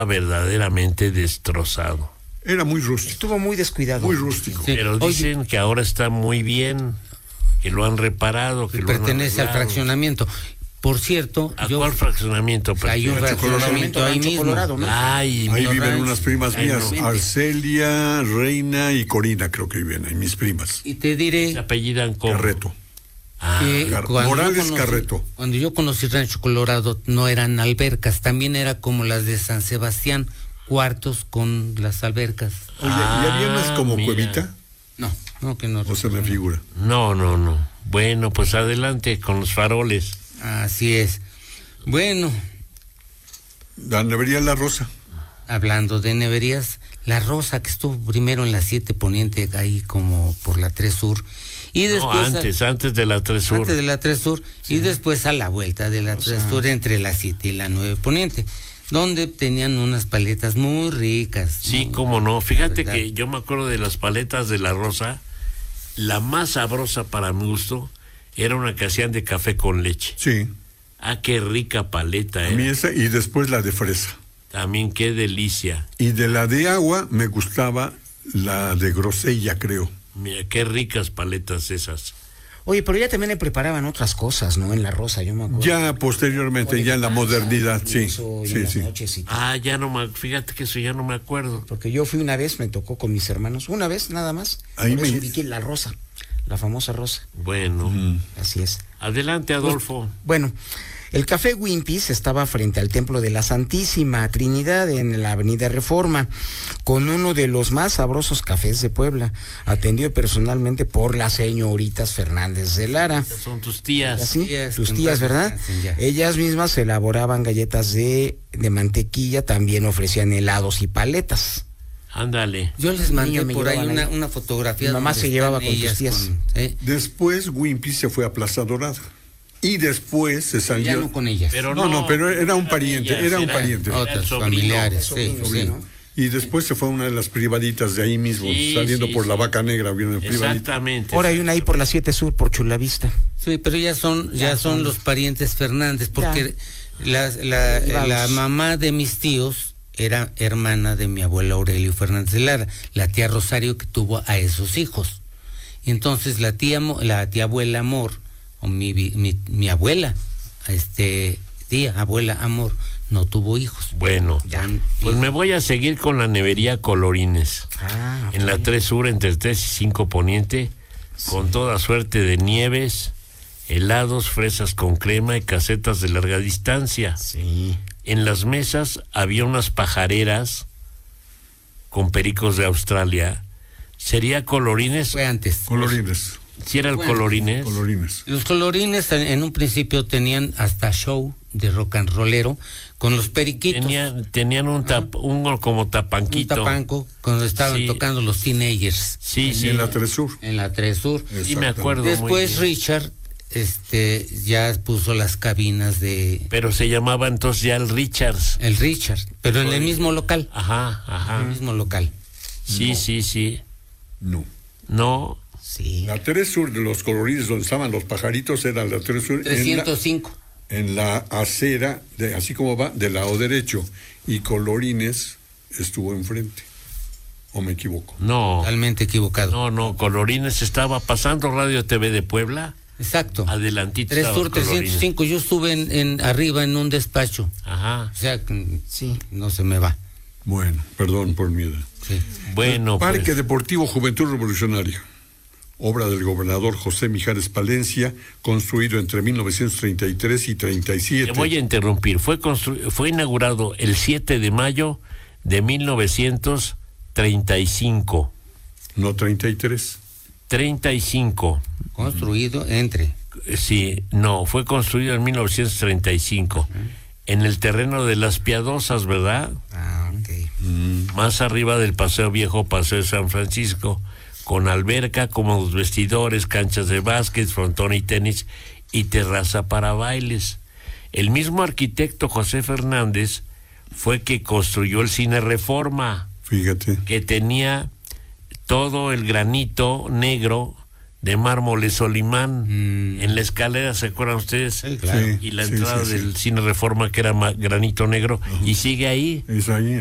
verdaderamente destrozado. Era muy rústico. Estuvo muy descuidado. Muy rústico. Sí. Pero dicen que ahora está muy bien, que lo han reparado, que pertenece al fraccionamiento. Por cierto, ¿a cuál fraccionamiento? Hay un fraccionamiento ahí mismo. Colorado, ¿no? Ahí viven unas primas mías, no. Arcelia, Reina y Corina, creo que viven ahí, mis primas. Y te diré... ¿Se apellidan cómo? Carreto. Morales Carreto. Cuando yo conocí Rancho Colorado, no eran albercas, también era como las de San Sebastián, cuartos con las albercas. Oye, ¿y había unas como cuevita? No, que no. ¿O se me figura? No. Bueno, pues adelante con los faroles. Así es. Bueno. La nevería La Rosa. Hablando de neverías, La Rosa, que estuvo primero en la 7 Poniente, ahí como por la 3 Sur. Y después antes de la 3 Sur. Antes de la 3 Sur. Sí. Y después a la vuelta de la 3 Sur, entre la 7 y la 9 Poniente, donde tenían unas paletas muy ricas. Sí, cómo no. Fíjate que yo me acuerdo de las paletas de La Rosa. La más sabrosa para mi gusto era una que hacían de café con leche. Sí. Qué rica paleta. A mí esa, y después la de fresa. También qué delicia. Y de la de agua me gustaba la de grosella, creo. Mira, qué ricas paletas esas. Oye, pero ya también le preparaban otras cosas, ¿no? En La Rosa, yo me acuerdo. Ya posteriormente, ya en la modernidad, sí. Ya no me... Fíjate que eso ya no me acuerdo. Porque yo fui una vez, me tocó con mis hermanos, una vez nada más. Ahí me ubiqué La Rosa, la famosa Rosa. Bueno. Así es. Adelante, Adolfo. Bueno, el Café Wimpy's estaba frente al Templo de la Santísima Trinidad en la Avenida Reforma, con uno de los más sabrosos cafés de Puebla, atendido personalmente por las señoritas Fernández de Lara. Son tus tías. ¿Sí? Tus tías, ¿verdad? Ellas mismas elaboraban galletas de mantequilla, también ofrecían helados y paletas. Ándale. Yo les mandé por ahí una fotografía. Mi mamá se llevaba con tus tías. Después Wimpy se fue a Plaza Dorada. Y después se salió. Ya no con ellas. Pero pero era un pariente, Otros familiares, sí. Y después se fue a una de las privaditas de ahí mismo, saliendo por la Vaca Negra, viene el privadito. Exactamente. Ahora hay una ahí por la 7 Sur, por Chulavista. Sí, pero ya son los parientes Fernández, porque la mamá de mis tíos era hermana de mi abuela Aurelio Fernández de Lara, la tía Rosario que tuvo a esos hijos. Y entonces la tía abuela Amor, o mi abuela, abuela Amor, no tuvo hijos. Bueno, pues me voy a seguir con la nevería Colorines. En la 3 Sur, entre 3 y 5 Poniente, con toda suerte de nieves, helados, fresas con crema y casetas de larga distancia. Sí. En las mesas había unas pajareras con pericos de Australia. ¿Sería Colorines? Fue antes. Colorines. ¿Sí era el Colorines? Colorines. Los Colorines en un principio tenían hasta show de rock and rollero con los periquitos. Tenían un como tapanquito. Un tapanco cuando estaban tocando los Teenagers. Sí. En la 3 Sur. En la 3 Sur. Sí, me acuerdo. Después Richard ya puso las cabinas de... Pero se llamaba entonces ya el Richards. El Richard, pero en el mismo local. Ajá. En el mismo local. Sí. No. Sí. La 3 Sur de los Colorines, donde estaban los pajaritos, era la 3 Sur. 305. En la acera, así como va, del lado derecho. Y Colorines estuvo enfrente. ¿O me equivoco? No. Totalmente equivocado. No. Colorines estaba pasando Radio TV de Puebla. Exacto. Adelantito. 3 Sur 305. Yo estuve arriba en un despacho. Ajá. O sea, no se me va. Bueno, perdón por mi edad. Sí. Bueno, Parque Deportivo Juventud Revolucionaria, obra del gobernador José Mijares Palencia, construido entre 1933 y 37. Te voy a interrumpir. Fue inaugurado el 7 de mayo de 1935. No 33. 35. Construido entre. Sí, no, fue construido en 1935. En el terreno de Las Piadosas, ¿verdad? Ok. Más arriba del Paseo Viejo, Paseo de San Francisco, con alberca, cómodos vestidores, canchas de básquet, frontón y tenis y terraza para bailes. El mismo arquitecto José Fernández fue que construyó el Cine Reforma. Fíjate. Que tenía todo el granito negro de mármoles Solimán, en la escalera, ¿se acuerdan ustedes? Sí, claro. Y la entrada del Cine Reforma, que era granito negro, y sigue ahí. Es ahí.